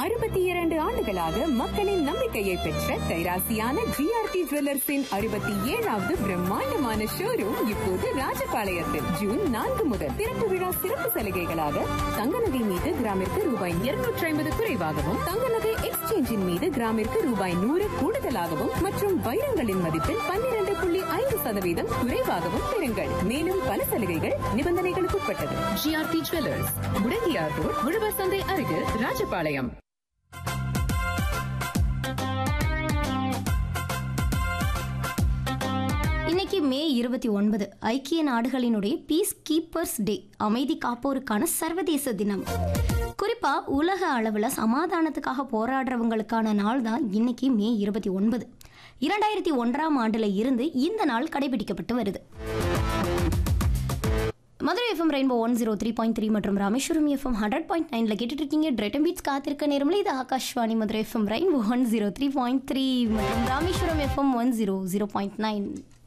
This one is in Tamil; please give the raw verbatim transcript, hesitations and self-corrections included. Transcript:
அறுபத்தி இரண்டு ஆண்டுகளாக மக்களின் நம்பிக்கையை பெற்ற கைராசியான ஜிஆர்டி ஜுவல்லர்ஸின் அறுபத்தி ஏழாவது பிரம்மாண்டமான ஷோரூம் இப்போது ராஜபாளையத்தில் ஜூன் நான்கு முதல் திறப்பு விழா சிறப்பு சலுகைகளாக தங்க நகை மீது கிராமிற்கு ரூபாய் இருநூற்றி ஐம்பது குறைவாகவும் தங்க நகை எக்ஸ்சேஞ்சின் மீது கிராமிற்கு ரூபாய் நூறு கூடுதலாகவும் மற்றும் வைரங்களின் மதிப்பில் பன்னிரண்டு புள்ளி ஐந்து சதவீதம் குறைவாகவும் பெறுங்கள். மேலும் பல சலுகைகள் நிபந்தனைகளுக்கு உட்பட்டது. ஜிஆர்டி ஜுவல்லர்ஸ், முடங்கியார் ரோட், உழவர் சந்தை அருகில், ராஜபாளையம். இன்னைக்கு மே இருபத்தி ஒன்பது ஐக்கிய நாடுகளினுடைய பீஸ் கீப்பர்ஸ் டே, அமைதி காப்போருக்கான சர்வதேச தினம். குறிப்பா உலக அளவில் சமாதானத்துக்காக போராடுறவங்களுக்கான நாள் தான் இன்னைக்கு மே இருபத்தி ஒன்பது. இரண்டாயிரத்தி ஒன்றாம் ஆண்டுல இருந்து இந்த நாள் கடைபிடிக்கப்பட்டு வருது. Madurai FM rainbow one zero three point three மற்றும் ராமேஸ்வரம் எஃப்எம் ஹண்ட்ரட் பாயிண்ட் நைன்ல கேட்டுட்டு இருக்கீங்க. டிரெட்டம் பீட்ஸ் காத்திருக்க நேரமில்ல. இது Akashvani Madurai FM rainbow one zero three point three மற்றும் Rameswaram FM one zero zero point nine.